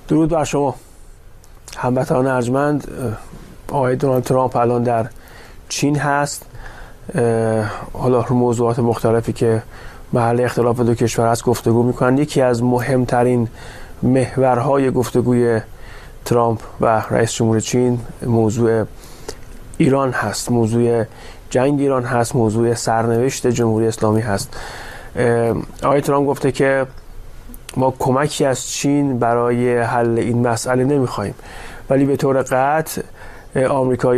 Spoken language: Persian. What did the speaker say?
درود بر شما هموطنان ارجمند. آقای دونالد ترامپ الان در چین هست. حالا رو موضوعات مختلفی که محل اختلاف دو کشور هست گفتگو میکنن. یکی از مهمترین محورهای گفتگوی ترامپ و رئیس جمهور چین موضوع ایران هست، موضوع جنگ ایران هست، موضوع سرنوشت جمهوری اسلامی هست. آقای ترامپ گفته که ما کمکی از چین برای حل این مسئله نمیخوایم، ولی به طور قطع آمریکا